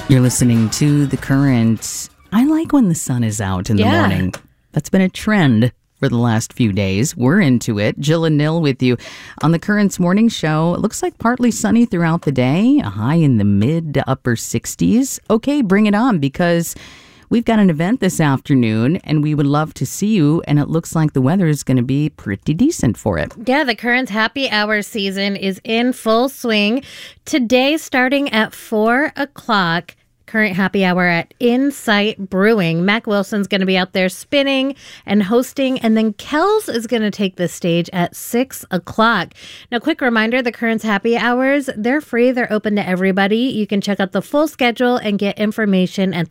You're listening to The Current. I like when the sun is out in the morning. That's been a trend for the last few days. We're into it. Jill and Nil with you on The Current's morning show. It looks like partly sunny throughout the day, a high in the mid to upper 60s. Okay, bring it on, because we've got an event this afternoon and we would love to see you, and it looks like the weather is going to be pretty decent for it. Yeah, the Current's happy hour season is in full swing. Today, starting at 4 o'clock, Current happy hour at Insight Brewing. Mac Wilson's going to be out there spinning and hosting, and then Kells is going to take the stage at 6 o'clock. Now, quick reminder, the Current's happy hours, they're free. They're open to everybody. You can check out the full schedule and get information at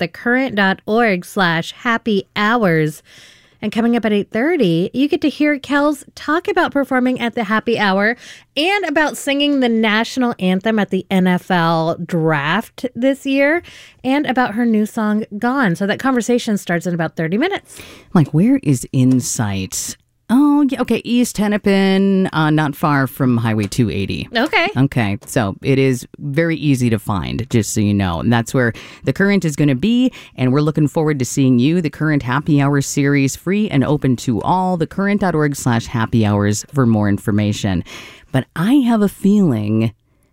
thecurrent.org/happy hours. And coming up at 8:30, you get to hear Kells talk about performing at the happy hour and about singing the national anthem at the NFL draft this year, and about her new song, Gone. So that conversation starts in about 30 minutes. Like, where is Insight? Oh, yeah, okay, East Hennepin, not far from Highway 280. Okay, so it is very easy to find, just so you know. And that's where The Current is going to be, and we're looking forward to seeing you. The Current Happy Hour series, free and open to all. Thecurrent.org/happy hours for more information. But I have a feeling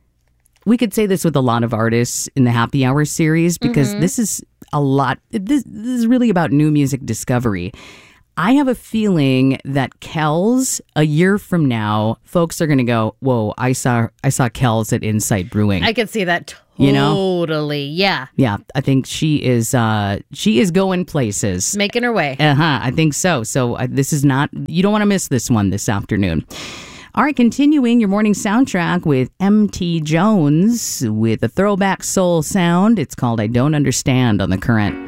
we could say this with a lot of artists in the Happy Hour series, because this is a lot. This is really about new music discovery. I have a feeling that Kells, a year from now, folks are going to go, whoa, I saw Kells at Insight Brewing. I could see that totally. You know? Yeah. Yeah, I think she is going places. Making her way. I think so. So this is not, you don't want to miss this one this afternoon. All right, continuing your morning soundtrack with M.T. Jones with a throwback soul sound. It's called I Don't Understand on The Current.